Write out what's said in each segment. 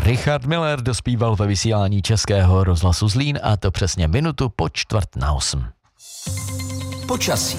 Richard Miller dospíval ve vysílání Českého rozhlasu Zlín, a to přesně minutu po 7:45. Počasí.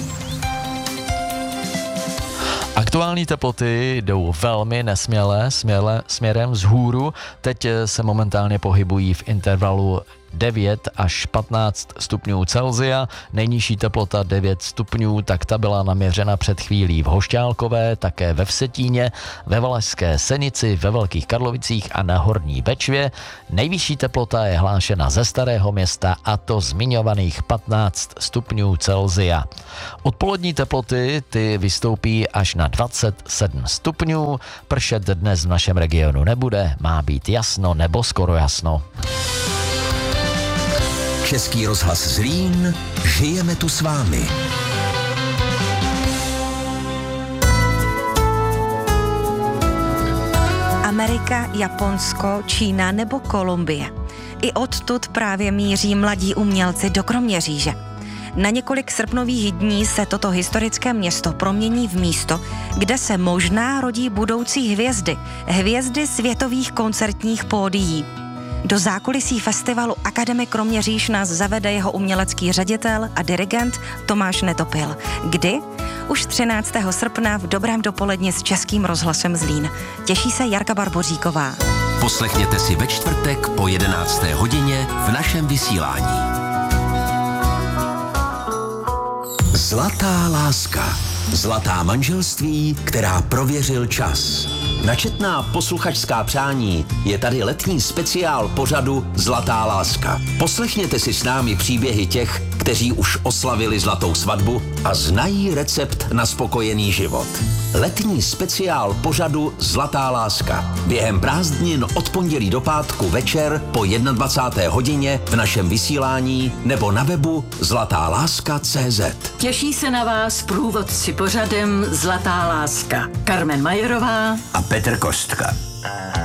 Aktuální teploty jdou velmi nesměle směrem vzhůru. Teď se momentálně pohybují v intervalu 9 až 15 stupňů Celsia, nejnižší teplota 9 stupňů, tak ta byla naměřena před chvílí v Hošťálkové, také ve Vsetíně, ve Valašské Senici, ve Velkých Karlovicích a na Horní Bečvě. Nejvyšší teplota je hlášena ze Starého Města, a to zmiňovaných 15 stupňů Celsia. Odpolední teploty ty vystoupí až na 27 stupňů, pršet dnes v našem regionu nebude, má být jasno nebo skoro jasno. Český rozhlas Zlín, žijeme tu s vámi. Amerika, Japonsko, Čína nebo Kolumbie. I odtud právě míří mladí umělci do Kroměříže. Na několik srpnových dní se toto historické město promění v místo, kde se možná rodí budoucí hvězdy světových koncertních pódií. Do zákulisí festivalu Akademie Kroměříž nás zavede jeho umělecký ředitel a dirigent Tomáš Netopil. Kdy? Už 13. srpna v dobrém dopoledni s Českým rozhlasem Zlín. Těší se Jarka Barboříková. Poslechněte si ve čtvrtek po 11. hodině v našem vysílání. Zlatá láska. Zlatá manželství, která prověřil čas. Na četná posluchačská přání je tady letní speciál pořadu Zlatá láska. Poslechněte si s námi příběhy těch, kteří už oslavili zlatou svatbu a znají recept na spokojený život. Letní speciál pořadu Zlatá láska. Během prázdnin od pondělí do pátku večer po 21. hodině v našem vysílání nebo na webu zlatáláska.cz. Těší se na vás průvodci pořadem Zlatá láska. Karmen Majerová a Petr Kostka.